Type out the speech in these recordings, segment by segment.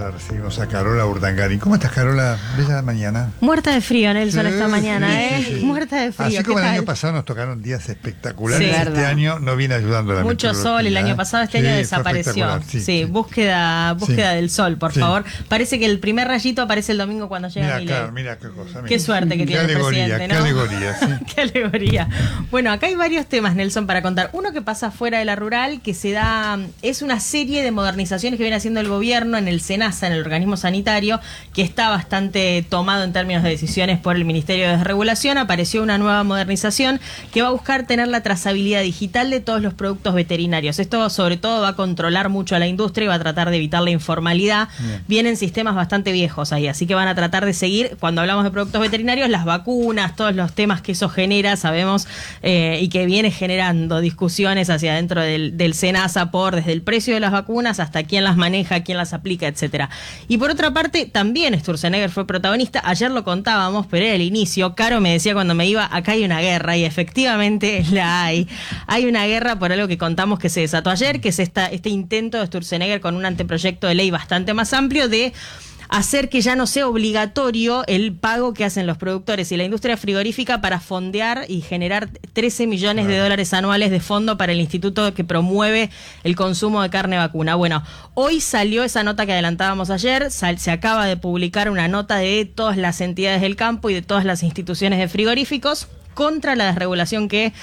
la recibimos a Carola Urdangarín. ¿Cómo estás, Carola? Bella mañana. Muerta de frío, Nelson, esta mañana, sí. Muerta de frío. Así como el tal? año pasado nos tocaron días espectaculares, Sí, este verdad. año no viene ayudando a la Mucho sol el año pasado, este año fue desapareció. espectacular, Sí, búsqueda del sol, por Sí. favor. Parece que el primer rayito aparece el domingo cuando llega Mira, Milei. claro, mira qué cosa. Mira. Qué suerte que tiene el presidente, ¿no? Qué alegoría, sí. Qué alegoría. Bueno, acá hay varios temas, Nelson, para contar. Uno que pasa fuera de la rural, que se da, es una serie de modernizaciones que viene haciendo el gobierno en el SENASA, en el organismo sanitario, que está bastante tomado en términos de decisiones por el Ministerio de Desregulación. Apareció una nueva modernización que va a buscar tener la trazabilidad digital de todos los productos veterinarios. Esto sobre todo va a controlar mucho a la industria y va a tratar de evitar la informalidad. Bien. Vienen sistemas bastante viejos ahí, así que van a tratar de seguir, cuando hablamos de productos veterinarios, las vacunas, todos los temas que eso genera, sabemos, y que viene generando discusiones hacia adentro del SENASA desde el precio de las vacunas hasta quién las maneja, quién las aplica, etcétera. Y por otra parte, también Sturzenegger fue protagonista. Ayer lo contábamos, pero era el inicio. Caro me decía cuando me iba, acá hay una guerra, y efectivamente la hay. Hay una guerra por algo que contamos que se desató ayer, que es este intento de Sturzenegger con un anteproyecto de ley bastante más amplio de hacer que ya no sea obligatorio el pago que hacen los productores y la industria frigorífica para fondear y generar 13 millones de dólares anuales de fondo para el instituto que promueve el consumo de carne vacuna. Bueno, hoy salió esa nota que adelantábamos ayer, se acaba de publicar una nota de todas las entidades del campo y de todas las instituciones de frigoríficos contra la desregulación que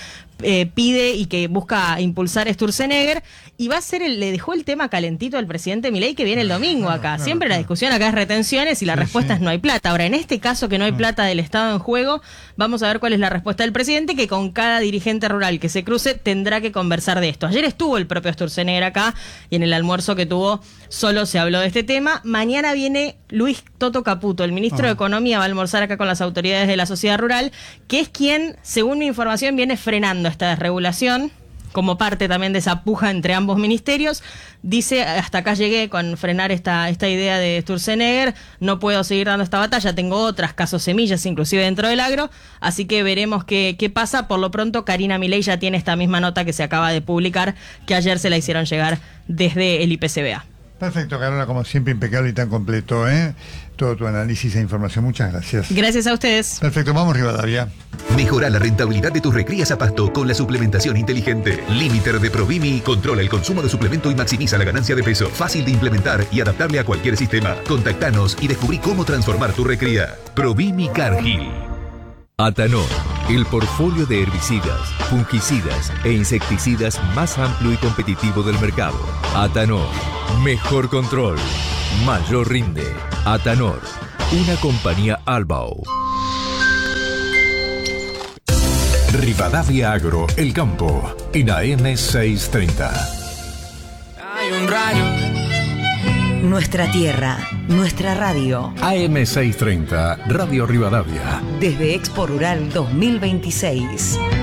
pide y que busca impulsar Sturzenegger, y va a ser le dejó el tema calentito al presidente Milei, que viene el domingo acá. Siempre la discusión acá es retenciones y la respuesta es no hay plata. Ahora, en este caso que no hay plata del Estado en juego, vamos a ver cuál es la respuesta del presidente, que con cada dirigente rural que se cruce tendrá que conversar de esto. Ayer estuvo el propio Sturzenegger acá y en el almuerzo que tuvo solo se habló de este tema. Mañana viene Luis Toto Caputo, el ministro de Economía, va a almorzar acá con las autoridades de la sociedad rural, que es quien, según mi información, viene frenando esta desregulación como parte también de esa puja entre ambos ministerios. Dice, hasta acá llegué con frenar esta idea de Sturzenegger, no puedo seguir dando esta batalla, tengo otras, casos semillas inclusive dentro del agro, así que veremos qué pasa. Por lo pronto, Karina Milei ya tiene esta misma nota que se acaba de publicar, que ayer se la hicieron llegar desde el IPCBA. Perfecto, Carola, como siempre, impecable y tan completo, todo tu análisis e información. Muchas gracias. Gracias a ustedes. Perfecto, vamos Rivadavia. Mejora la rentabilidad de tus recrías a pasto con la suplementación inteligente. Limiter de Provimi controla el consumo de suplemento y maximiza la ganancia de peso. Fácil de implementar y adaptable a cualquier sistema. Contactanos y descubrí cómo transformar tu recría. Provimi Cargill. Atanor, el portfolio de herbicidas, fungicidas e insecticidas más amplio y competitivo del mercado. Atanor, mejor control, mayor rinde. Atanor, una compañía Albao. Rivadavia Agro, el campo, en AM 630. Hay un rayo. Nuestra tierra, nuestra radio. AM 630, Radio Rivadavia. Desde Expo Rural 2026.